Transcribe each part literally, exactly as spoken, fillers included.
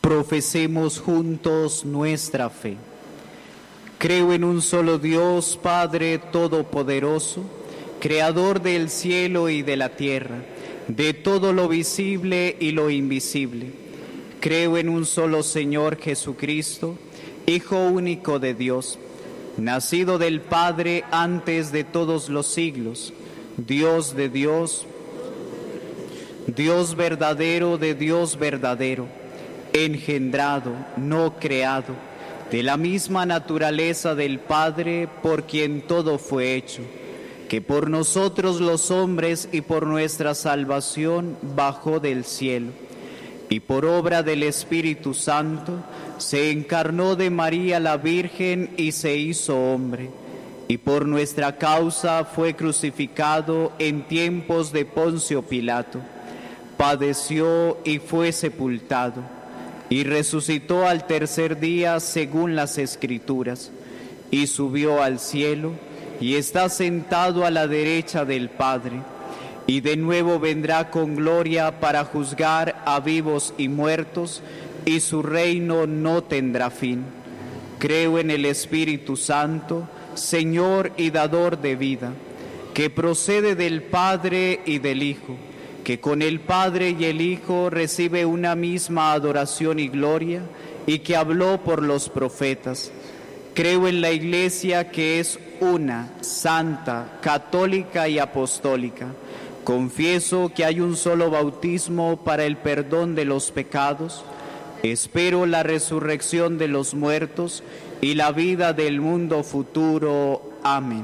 Profesemos juntos nuestra fe. Creo en un solo Dios, Padre Todopoderoso, Creador del cielo y de la tierra, de todo lo visible y lo invisible. Creo en un solo Señor Jesucristo, Hijo único de Dios, nacido del Padre antes de todos los siglos, Dios de Dios, Dios verdadero de Dios verdadero, engendrado, no creado, de la misma naturaleza del Padre, por quien todo fue hecho, que por nosotros los hombres y por nuestra salvación bajó del cielo, y por obra del Espíritu Santo se encarnó de María la Virgen y se hizo hombre, y por nuestra causa fue crucificado en tiempos de Poncio Pilato, padeció y fue sepultado, y resucitó al tercer día según las Escrituras, y subió al cielo, y está sentado a la derecha del Padre, y de nuevo vendrá con gloria para juzgar a vivos y muertos, y su reino no tendrá fin. Creo en el Espíritu Santo, Señor y dador de vida, que procede del Padre y del Hijo, que con el Padre y el Hijo recibe una misma adoración y gloria, y que habló por los profetas. Creo en la Iglesia, que es una, santa, católica y apostólica. Confieso que hay un solo bautismo para el perdón de los pecados. Espero la resurrección de los muertos y la vida del mundo futuro. Amén.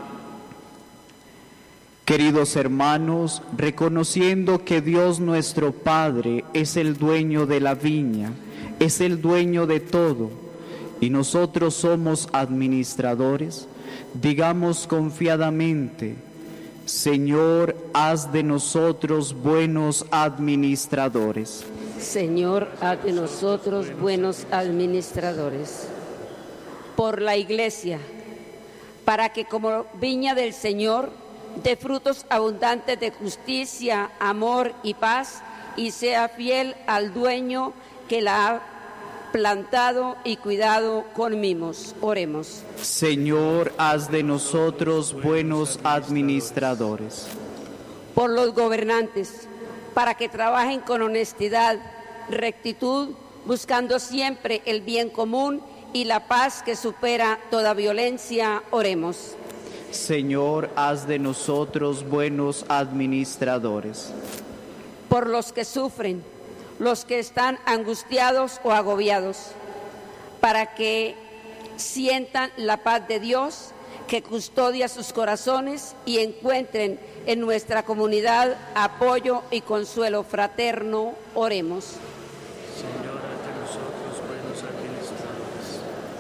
Queridos hermanos, reconociendo que Dios nuestro Padre es el dueño de la viña, es el dueño de todo, y nosotros somos administradores, digamos confiadamente: Señor, haz de nosotros buenos administradores. Señor, haz de nosotros buenos administradores. Por la Iglesia, para que como viña del Señor dé frutos abundantes de justicia, amor y paz, y sea fiel al dueño que la ha plantado y cuidado con mimos. Oremos. Señor, haz de nosotros buenos administradores. Por los gobernantes, para que trabajen con honestidad, rectitud, buscando siempre el bien común y la paz que supera toda violencia. Oremos. Señor, haz de nosotros buenos administradores. Por los que sufren, los que están angustiados o agobiados, para que sientan la paz de Dios que custodia sus corazones y encuentren en nuestra comunidad apoyo y consuelo fraterno. Oremos. Señor, haz de nosotros buenos administradores.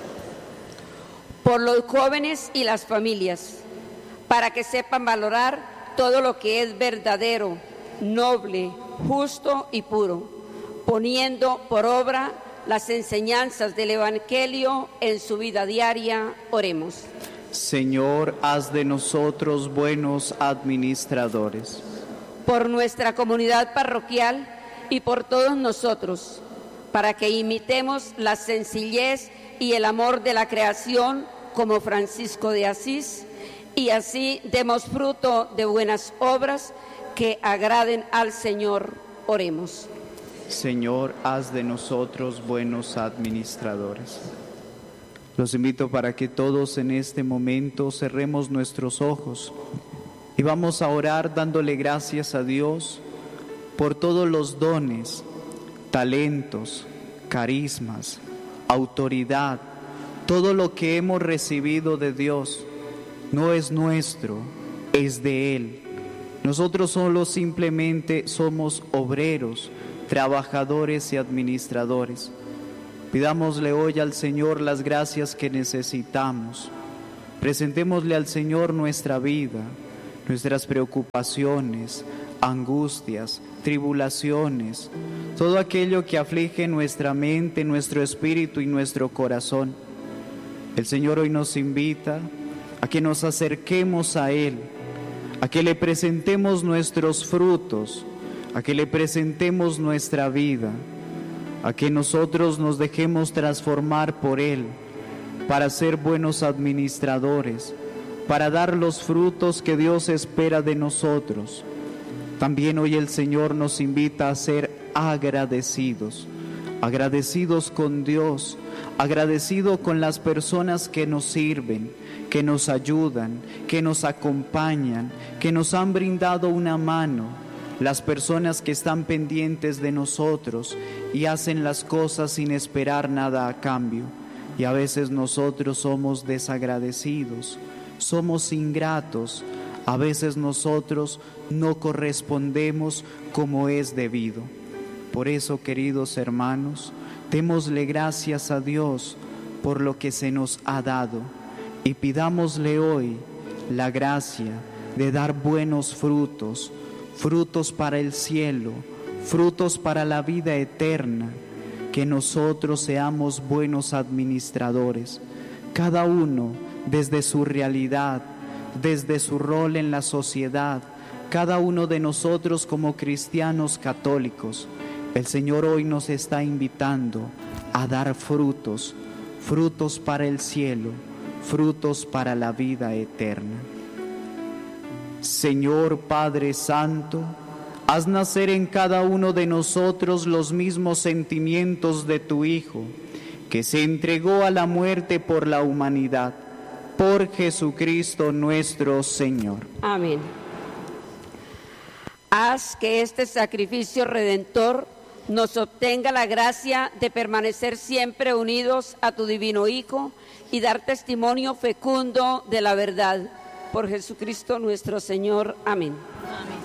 Por los jóvenes y las familias, para que sepan valorar todo lo que es verdadero, noble, justo y puro, poniendo por obra las enseñanzas del Evangelio en su vida diaria. Oremos. Señor, haz de nosotros buenos administradores. Por nuestra comunidad parroquial y por todos nosotros, para que imitemos la sencillez y el amor de la creación como Francisco de Asís, y así demos fruto de buenas obras que agraden al Señor. Oremos. Señor, haz de nosotros buenos administradores. Los invito para que todos en este momento cerremos nuestros ojos y vamos a orar dándole gracias a Dios por todos los dones, talentos, carismas, autoridad, todo lo que hemos recibido de Dios. No es nuestro, es de Él. Nosotros solo simplemente somos obreros, trabajadores y administradores. Pidámosle hoy al Señor las gracias que necesitamos. Presentémosle al Señor nuestra vida, nuestras preocupaciones, angustias, tribulaciones, todo aquello que aflige nuestra mente, nuestro espíritu y nuestro corazón. El Señor hoy nos invita a que nos acerquemos a Él, a que le presentemos nuestros frutos, a que le presentemos nuestra vida, a que nosotros nos dejemos transformar por Él, para ser buenos administradores, para dar los frutos que Dios espera de nosotros. También hoy el Señor nos invita a ser agradecidos, agradecidos con Dios, agradecidos con las personas que nos sirven, que nos ayudan, que nos acompañan, que nos han brindado una mano, las personas que están pendientes de nosotros y hacen las cosas sin esperar nada a cambio. Y a veces nosotros somos desagradecidos, somos ingratos, a veces nosotros no correspondemos como es debido. Por eso, queridos hermanos, démosle gracias a Dios por lo que se nos ha dado y pidámosle hoy la gracia de dar buenos frutos, frutos para el cielo, frutos para la vida eterna, que nosotros seamos buenos administradores, cada uno desde su realidad, desde su rol en la sociedad, cada uno de nosotros como cristianos católicos. El Señor hoy nos está invitando a dar frutos, frutos para el cielo, frutos para la vida eterna. Señor Padre Santo, haz nacer en cada uno de nosotros los mismos sentimientos de tu Hijo, que se entregó a la muerte por la humanidad, por Jesucristo nuestro Señor. Amén. Haz que este sacrificio redentor nos obtenga la gracia de permanecer siempre unidos a tu divino Hijo y dar testimonio fecundo de la verdad. Por Jesucristo nuestro Señor. Amén. Amén.